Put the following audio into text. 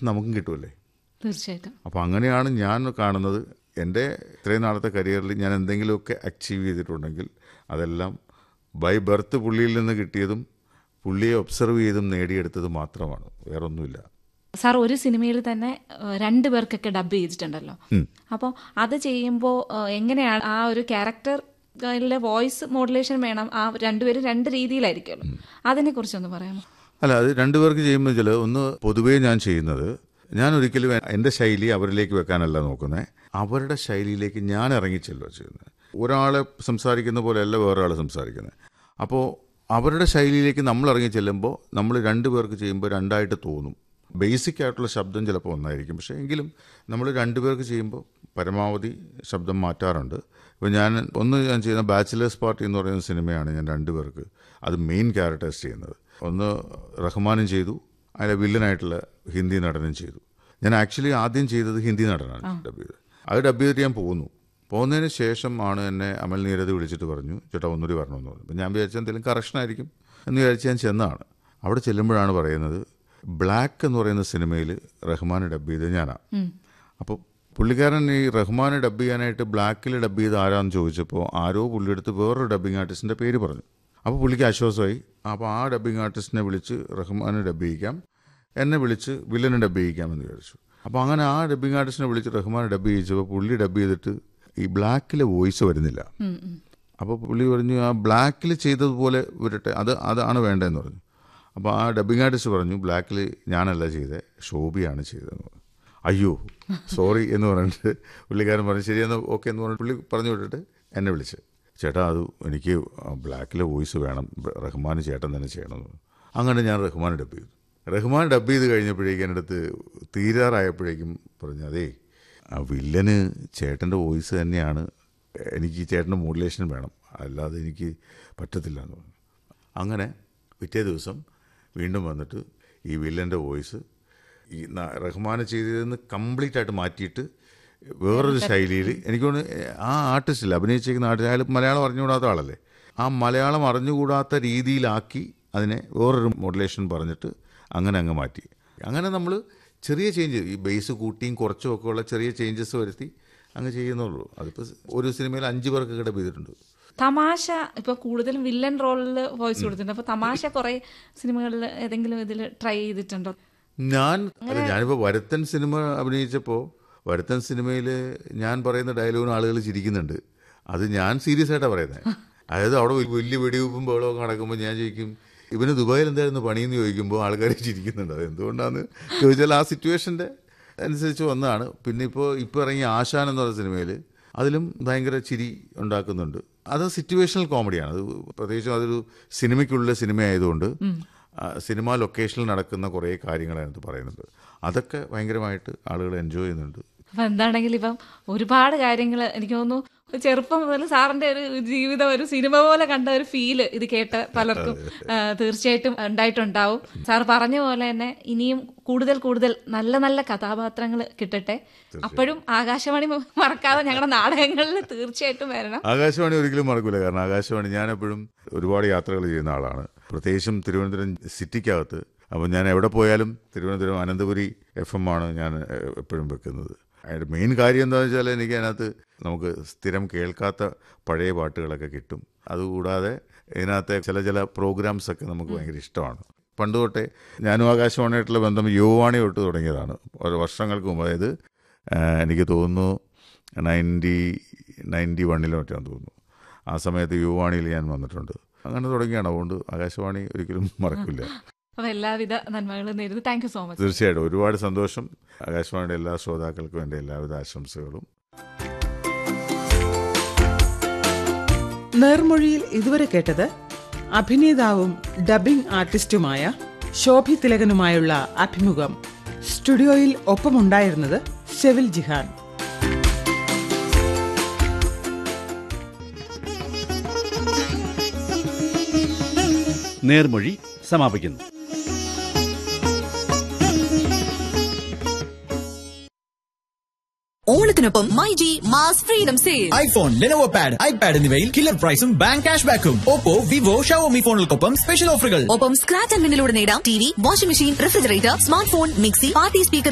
Chances നമുക്കും കിട്ടുമല്ലേ. തീർച്ചയായിട്ടും. അപ്പോൾ അങ്ങനെയാണ് ഞാൻ കാണുന്നത്. എൻ്റെ ഇത്രയും നാളത്തെ കരിയറിൽ ഞാൻ എന്തെങ്കിലുമൊക്കെ അച്ചീവ് ചെയ്തിട്ടുണ്ടെങ്കിൽ അതെല്ലാം ബൈ ബർത്ത് പുള്ളിയിൽ നിന്ന് കിട്ടിയതും പുള്ളിയെ ഒബ്സർവ് ചെയ്തും നേടിയെടുത്തത് മാത്രമാണ്, വേറൊന്നുമില്ല. സാർ ഒരു സിനിമയിൽ തന്നെ 2 പേർക്കൊക്കെ ഡബ് ചെയ്തിട്ടുണ്ടല്ലോ. അപ്പോൾ അത് ചെയ്യുമ്പോൾ എങ്ങനെയാണ് ആ ഒരു ക്യാരക്ടർ വോയിസ് മോഡുലേഷൻ വേണം, ആ 2 പേരും 2 രീതിയിലായിരിക്കുമല്ലോ, അതിനെ കുറിച്ചൊന്ന് പറയാമോ? അല്ല, അത് 2 പേർക്ക് ചെയ്യുമ്പോൾ വെച്ചാൽ ഒന്ന് പൊതുവേ ഞാൻ ചെയ്യുന്നത്, ഞാൻ ഒരിക്കലും എൻ്റെ ശൈലി അവരിലേക്ക് വെക്കാനല്ല നോക്കുന്നത്, അവരുടെ ശൈലിയിലേക്ക് ഞാൻ ഇറങ്ങിച്ചല്ലോ ചെയ്യുന്നത്. ഒരാളെ സംസാരിക്കുന്ന പോലെയല്ല വേറൊരാൾ സംസാരിക്കുന്നത്. അപ്പോൾ അവരുടെ ശൈലിയിലേക്ക് നമ്മൾ ഇറങ്ങി ചെല്ലുമ്പോൾ നമ്മൾ 2 പേർക്ക് ചെയ്യുമ്പോൾ 2 ആയിട്ട് തോന്നും. ബേസിക് ആയിട്ടുള്ള ശബ്ദം ചിലപ്പോൾ ഒന്നായിരിക്കും, പക്ഷേ എങ്കിലും നമ്മൾ 2 പേർക്ക് ചെയ്യുമ്പോൾ പരമാവധി ശബ്ദം മാറ്റാറുണ്ട്. ഇപ്പോൾ ഞാൻ ചെയ്യുന്ന ബാച്ചിലേഴ്സ് പാർട്ടി എന്ന് പറയുന്ന സിനിമയാണ് ഞാൻ 2 പേർക്ക് അത് മെയിൻ ക്യാരക്ടേഴ്സ് ചെയ്യുന്നത്. ഒന്ന് റഹ്മാനും ചെയ്തു, അതിലെ വില്ലനായിട്ടുള്ള ഹിന്ദി നടനും ചെയ്തു. ഞാൻ ആക്ച്വലി ആദ്യം ചെയ്തത് ഹിന്ദി നടനാണ് ഡബ് ചെയ്തത്. അത് ഡബ് ചെയ്തിട്ട് ഞാൻ പോകുന്നതിന് ശേഷം ആണ് എന്നെ അമൽ നീരദ് വിളിച്ചിട്ട് പറഞ്ഞു, ചേട്ടാ ഒന്നുകൂടി വരണമെന്ന് പറഞ്ഞു. അപ്പം ഞാൻ വിചാരിച്ച എന്തെങ്കിലും കറക്ഷൻ ആയിരിക്കും എന്ന് വിചാരിച്ച് ഞാൻ ചെന്നതാണ്. അവിടെ ചെല്ലുമ്പോഴാണ് പറയുന്നത്, ബ്ലാക്ക് എന്ന് പറയുന്ന സിനിമയിൽ റഹ്മാനെ ഡബ് ചെയ്തത് ഞാനാണ്. അപ്പോൾ പുള്ളിക്കാരൻ ഈ റഹ്മാനെ ഡബ് ചെയ്യാനായിട്ട് ബ്ലാക്കിൽ ഡബ് ചെയ്ത് ആരാന്ന് ചോദിച്ചപ്പോൾ ആരോ പുള്ളിയെടുത്ത് വേറൊരു ഡബ്ബിങ് ആർട്ടിസ്റ്റിൻ്റെ പേര് പറഞ്ഞു. അപ്പോൾ പുള്ളിക്ക് ആശ്വാസമായി. അപ്പോൾ ആ ഡബ്ബിങ് ആർട്ടിസ്റ്റിനെ വിളിച്ച് റഹ്മാനെ ഡബ് ചെയ്യിക്കാം, എന്നെ വിളിച്ച് വില്ലനെ ഡബ് ചെയ്യിക്കാമെന്ന് വിചാരിച്ചു. അപ്പോൾ അങ്ങനെ ആ ഡബ്ബിങ് ആർട്ടിസ്റ്റിനെ വിളിച്ച് റഹ്മാനെ ഡബ് ചെയ്യിച്ചപ്പോൾ പുള്ളി ഡബ് ചെയ്തിട്ട് ഈ ബ്ലാക്കിലെ വോയിസ് വരുന്നില്ല. അപ്പോൾ പുള്ളി പറഞ്ഞു, ആ ബ്ലാക്കിൽ ചെയ്തതുപോലെ വരട്ടെ, അതാണ് വേണ്ടതെന്ന് പറഞ്ഞു. അപ്പോൾ ആ ഡബ്ബിങ് ആർട്ടിസ്റ്റ് പറഞ്ഞു, ബ്ലാക്കിൽ ഞാനല്ല ചെയ്തത്, ശോഭിയാണ് ചെയ്തതെന്ന് പറഞ്ഞു. അയ്യോ സോറി എന്ന് പറഞ്ഞിട്ട് പുള്ളിക്കാരൻ പറഞ്ഞു ശരിയെന്ന് ഓക്കെ എന്ന് പറഞ്ഞിട്ട് പുള്ളി പറഞ്ഞു വിട്ടിട്ട് എന്നെ വിളിച്ച്, ചേട്ടാ അത് എനിക്ക് ബ്ലാക്കിലെ വോയിസ് വേണം, റഹ്മാൻ ചേട്ടൻ തന്നെ ചെയ്യണമെന്ന് പറഞ്ഞു. അങ്ങനെ ഞാൻ റഹ്മാൻ ഡബ് ചെയ്തു. റഹ്മാൻ ഡബ് ചെയ്ത് കഴിഞ്ഞപ്പോഴേക്കും എൻ്റെ അടുത്ത് തീരാറായപ്പോഴേക്കും പറഞ്ഞു, അതേ ആ വില്ലന് ചേട്ടൻ്റെ വോയിസ് തന്നെയാണ്, എനിക്ക് ചേട്ടൻ്റെ മോഡുലേഷൻ വേണം, അല്ലാതെ എനിക്ക് പറ്റത്തില്ല എന്ന് പറഞ്ഞു. അങ്ങനെ പിറ്റേ ദിവസം വീണ്ടും വന്നിട്ട് ഈ വില്ലൻ്റെ വോയിസ് ഈ റഹ്മാന് ചെയ്തതെന്ന് കംപ്ലീറ്റ് ആയിട്ട് മാറ്റിയിട്ട് വേറൊരു ശൈലിയിൽ, എനിക്ക് തോന്നുന്നു ആ ആർട്ടിസ്റ്റില്ല അഭിനയിച്ചിരിക്കുന്ന ആർട്ടിസ്റ്റ്, അയാൾ മലയാളം അറിഞ്ഞുകൂടാത്ത ആളല്ലേ, ആ മലയാളം അറിഞ്ഞുകൂടാത്ത രീതിയിലാക്കി അതിനെ വേറൊരു മോഡുലേഷൻ പറഞ്ഞിട്ട് അങ്ങനെ അങ്ങ് മാറ്റി. അങ്ങനെ നമ്മൾ ചെറിയ ചേഞ്ച്, ഈ ബേസ് കൂട്ടിയും കുറച്ചും ഒക്കെ ഉള്ള ചെറിയ ചേഞ്ചസ് വരുത്തി അങ്ങ് ചെയ്യുന്നുള്ളൂ. അതിപ്പോൾ ഒരു സിനിമയിൽ 5 പേർക്ക് ഡബ് ചെയ്തിട്ടുണ്ട്. തമാശ ഇപ്പോൾ കൂടുതലും വില്ലൻ റോളിൽ വോയിസ് കൊടുത്തിട്ടുണ്ട്. അപ്പോൾ തമാശ കുറേ സിനിമകളിൽ ഏതെങ്കിലും ഇതിൽ ട്രൈ ചെയ്തിട്ടുണ്ടോ? ഞാനിപ്പോൾ വരുത്തൻ സിനിമ അഭിനയിച്ചപ്പോൾ വരുത്തൻ സിനിമയിൽ ഞാൻ പറയുന്ന ഡയലോഗിന് ആളുകൾ ചിരിക്കുന്നുണ്ട്. അത് ഞാൻ സീരിയസ് ആയിട്ടാണ് പറയുന്നത്. അതായത് അവിടെ വലിയ വെടിവെപ്പും ബഹളമൊക്കെ നടക്കുമ്പോൾ ഞാൻ ചോദിക്കും, ഇവന് ദുബായിൽ എന്തായിരുന്നു പണിയെന്ന് ചോദിക്കുമ്പോൾ ആൾക്കാർ ചിരിക്കുന്നുണ്ട്. അത് എന്തുകൊണ്ടാണെന്ന് ചോദിച്ചാൽ ആ സിറ്റുവേഷൻ്റെ അനുസരിച്ച് വന്നതാണ്. പിന്നെ ഇപ്പോൾ ഇറങ്ങിയ ആശാൻ എന്ന് പറയുന്ന സിനിമയിൽ അതിലും ഭയങ്കര ചിരി ഉണ്ടാക്കുന്നുണ്ട്. അത് സിറ്റുവേഷണൽ കോമഡിയാണ്. അത് പ്രത്യേകിച്ചും അതൊരു സിനിമയ്ക്കുള്ള സിനിമ ആയതുകൊണ്ട് സിനിമ ലൊക്കേഷനിൽ നടക്കുന്ന കുറേ കാര്യങ്ങൾ അതിനകത്ത് പറയുന്നുണ്ട്. അതൊക്കെ ഭയങ്കരമായിട്ട് ആളുകൾ എൻജോയ് ചെയ്യുന്നുണ്ട്. അപ്പം എന്താണെങ്കിലും ഇപ്പം ഒരുപാട് കാര്യങ്ങൾ എനിക്ക് തോന്നുന്നു ചെറുപ്പം മുതൽ സാറിന്റെ ഒരു ജീവിതം ഒരു സിനിമ പോലെ കണ്ട ഒരു ഫീല് ഇത് കേട്ട് പലർക്കും തീർച്ചയായിട്ടും ഉണ്ടായിട്ടുണ്ടാവും. സാർ പറഞ്ഞ പോലെ തന്നെ ഇനിയും കൂടുതൽ കൂടുതൽ നല്ല നല്ല കഥാപാത്രങ്ങൾ കിട്ടട്ടെ. അപ്പോഴും ആകാശവാണി മറക്കാതെ ഞങ്ങളുടെ നാടകങ്ങളിൽ തീർച്ചയായിട്ടും വരണം. ആകാശവാണി ഒരിക്കലും മറക്കൂല. കാരണം ആകാശവാണി ഞാൻ എപ്പോഴും ഒരുപാട് യാത്രകൾ ചെയ്യുന്ന ആളാണ്, പ്രത്യേകിച്ചും തിരുവനന്തപുരം സിറ്റിക്കകത്ത്. അപ്പോൾ ഞാൻ എവിടെ പോയാലും തിരുവനന്തപുരം അനന്തപുരി FM ആണ് ഞാൻ എപ്പോഴും വെക്കുന്നത്. അതിൻ്റെ മെയിൻ കാര്യം എന്താണെന്ന് വെച്ചാൽ എനിക്ക് അതിനകത്ത് നമുക്ക് സ്ഥിരം കേൾക്കാത്ത പഴയ പാട്ടുകളൊക്കെ കിട്ടും. അതുകൂടാതെ ഇതിനകത്തെ ചില പ്രോഗ്രാംസൊക്കെ നമുക്ക് ഭയങ്കര ഇഷ്ടമാണ്. പണ്ട് തൊട്ടേ ഞാനും ആകാശവാണിയായിട്ടുള്ള ബന്ധം യുവവാണി തൊട്ട് തുടങ്ങിയതാണ്, ഓരോ വർഷങ്ങൾക്ക് മുമ്പ്. അതായത് എനിക്ക് തോന്നുന്നു 91 മറ്റാന്ന് തോന്നുന്നു. ആ സമയത്ത് യുവവാണിയിൽ ഞാൻ വന്നിട്ടുണ്ട്. അങ്ങനെ തുടങ്ങിയാണ്. അതുകൊണ്ട് ആകാശവാണി ഒരിക്കലും മറക്കില്ല. അപ്പോൾ എല്ലാവിധ നന്മകളും നേരുന്നു. Thank you so much. തീർച്ചയായിട്ടും ഒരുപാട് സന്തോഷം. ആകാശവാണിയുടെ എല്ലാ ശ്രോതാക്കൾക്കും എൻ്റെ എല്ലാവിധ ആശംസകളും. നേർമൊഴിയിൽ ഇതുവരെ കേട്ടത് അഭിനേതാവും ഡബ്ബിംഗ് ആർട്ടിസ്റ്റുമായ ശോഭി തിലകനുമായുള്ള അഭിമുഖം. സ്റ്റുഡിയോയിൽ ഒപ്പമുണ്ടായിരുന്നത് സെവിൽ ജിഹാൻ. നേർമൊഴി സമാപിക്കുന്നു. ഓണത്തിനൊപ്പം myG mass freedom sale. IPhone, Lenovo pad, iPad എന്നിവയിൽ കില്ലർ പ്രൈസും ബാങ്ക് ക്യാഷ് ബാക്കും. ഓപ്പോ, വിവോ, ഷവോമി ഫോണുകൾക്കൊപ്പം സ്പെഷ്യൽ ഓഫറുകൾ. ഒപ്പം സ്ക്രാച്ച് ആൻഡ് വിന്നിലൂടെ നേടാം TV, washing machine, refrigerator, smart phone, mixie, party speaker